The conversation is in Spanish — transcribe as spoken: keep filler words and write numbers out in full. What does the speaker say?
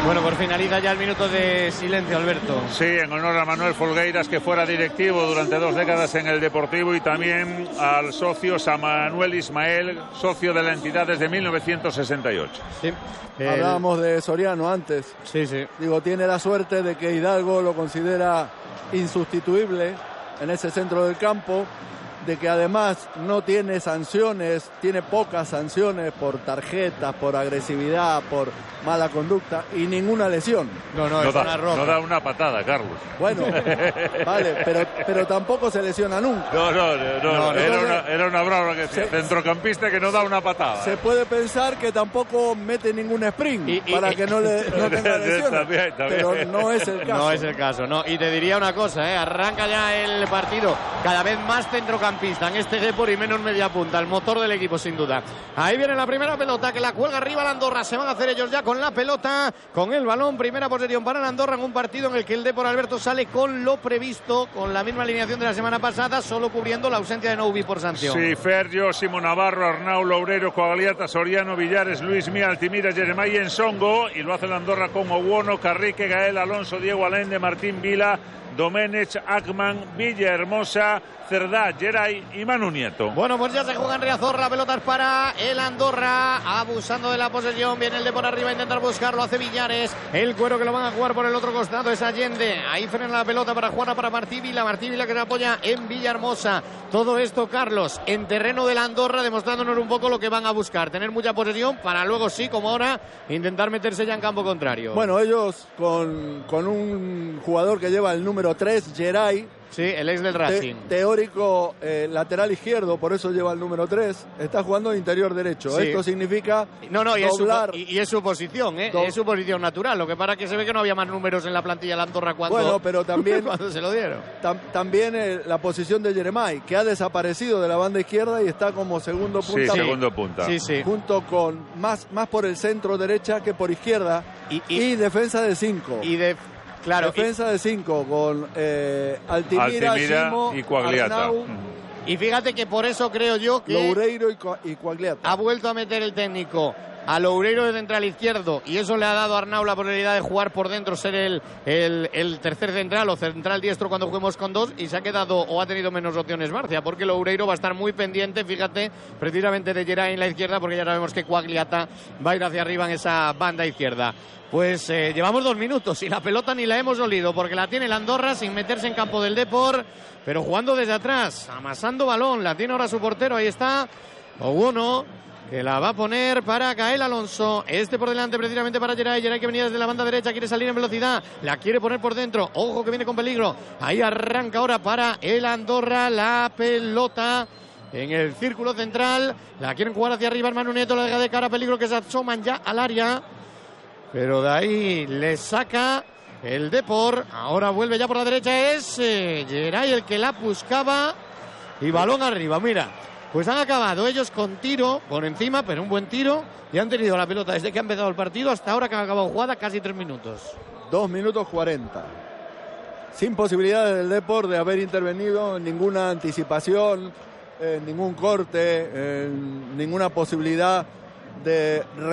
Bueno, pues finaliza ya el minuto de silencio, Alberto. Sí, en honor a Manuel Folgueiras, que fuera directivo durante dos décadas en el Deportivo, y también al socio Manuel Ismael, socio de la entidad desde mil novecientos sesenta y ocho. Sí. El... Hablábamos de Soriano antes. Sí, sí. Digo, tiene la suerte de que Hidalgo lo considera insustituible en ese centro del campo, de que además no tiene sanciones, tiene pocas sanciones por tarjetas, por agresividad, por mala conducta y ninguna lesión. No, no, no, es da, una roja. no da una patada, Carlos. Bueno, vale, pero, pero tampoco se lesiona nunca. No, no, no, no, no era, entonces, una, era una broma que decía, se, centrocampista que no da una patada. Se puede pensar que tampoco mete ningún sprint y, y, para y, que no, le, no tenga lesiones, también, también. pero no es el caso. No es el caso, no. Y te diría una cosa, ¿eh? Arranca ya el partido, cada vez más centrocampista en este Depor y menos media punta, el motor del equipo sin duda. Ahí viene la primera pelota que la cuelga arriba la Andorra, se van a hacer ellos ya con la pelota, con el balón, primera posesión para la Andorra en un partido en el que el Depor, Alberto, sale con lo previsto, con la misma alineación de la semana pasada, solo cubriendo la ausencia de Noubi por sanción. Sí, Fergio, Simón Navarro, Arnau, Loureiro, Coagliata, Soriano, Villares, Luis Mía, Altimira, Jeremai y Ensongo, y lo hace la Andorra con Owono, Carrique, Gael, Alonso, Diego Allende, Martín Vila, Domenech, Ackman, Villahermosa, Cerdá, Geray y Manu Nieto. Bueno, pues ya se juega en Riazor, la pelota es para el Andorra, abusando de la posesión, viene el de por arriba a intentar buscarlo, hace Villares, el Cuero que lo van a jugar por el otro costado es Allende, ahí frena la pelota para jugar para Martí Vila, Martí Vila que se apoya en Villahermosa. Todo esto, Carlos, en terreno del Andorra, demostrándonos un poco lo que van a buscar, tener mucha posesión para luego sí, como ahora, intentar meterse ya en campo contrario. Bueno, ellos con, con un jugador que lleva el número tres, Geray, sí, el ex del Racing. Te, teórico eh, lateral izquierdo, por eso lleva el número tres. Está jugando de interior derecho. Sí. Esto significa no, no, y doblar. Es su, y, y es su posición, ¿eh? Do... Es su posición natural. Lo que pasa es que se ve que no había más números en la plantilla de la Andorra cuando, bueno, pero también, cuando se lo dieron. Tam, también eh, la posición de Jeremai, que ha desaparecido de la banda izquierda y está como segundo punta. Sí, segundo punta. Sí, sí. Junto con más, más por el centro derecha que por izquierda. Y, y, y defensa de cinco. Y de... Claro, defensa y, de cinco con eh, Altimira, Altimira Gimo, y Coagliata. Arnau, y fíjate que por eso creo yo que Loureiro y, y Coagliata. Ha vuelto a meter el técnico a Loureiro de central izquierdo y eso le ha dado a Arnau la posibilidad de jugar por dentro, ser el, el, el tercer central o central diestro cuando juguemos con dos, y se ha quedado o ha tenido menos opciones Barcia, porque Loureiro va a estar muy pendiente, fíjate, precisamente de Geray en la izquierda, porque ya sabemos que Coagliata va a ir hacia arriba en esa banda izquierda. Pues eh, llevamos dos minutos y la pelota ni la hemos olido porque la tiene el Andorra sin meterse en campo del Depor, pero jugando desde atrás, amasando balón, la tiene ahora su portero, ahí está Owono, que la va a poner para Gael Alonso, este por delante precisamente para Geray, Geray que venía desde la banda derecha, quiere salir en velocidad, la quiere poner por dentro, ojo que viene con peligro, ahí arranca ahora para el Andorra la pelota en el círculo central, la quieren jugar hacia arriba, Manu Nieto la deja de cara, peligro que se asoman ya al área. Pero de ahí le saca el Depor. Ahora vuelve ya por la derecha. Es eh, Geray el que la buscaba. Y balón arriba, mira. Pues han acabado ellos con tiro por encima, pero un buen tiro. Y han tenido la pelota desde que ha empezado el partido hasta ahora que han acabado jugada, casi tres minutos. Dos minutos cuarenta. Sin posibilidad del Depor de haber intervenido en ninguna anticipación, en ningún corte, en ninguna posibilidad de